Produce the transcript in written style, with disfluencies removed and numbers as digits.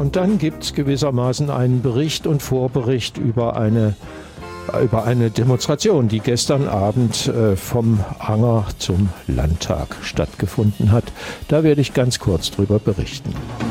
Und dann gibt es gewissermaßen einen Bericht und Vorbericht über eine Demonstration, die gestern Abend vom Anger zum Landtag stattgefunden hat. Da werde ich ganz kurz drüber berichten.